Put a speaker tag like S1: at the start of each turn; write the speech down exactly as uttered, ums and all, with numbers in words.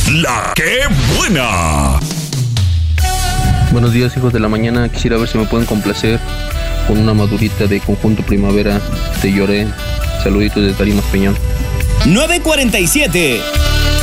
S1: La que buena.
S2: Buenos días, hijos de la mañana. Quisiera ver si me pueden complacer con una madurita de Conjunto Primavera. Te lloré. Saluditos de Tarimas Peñón.
S3: nueve cuarenta y siete.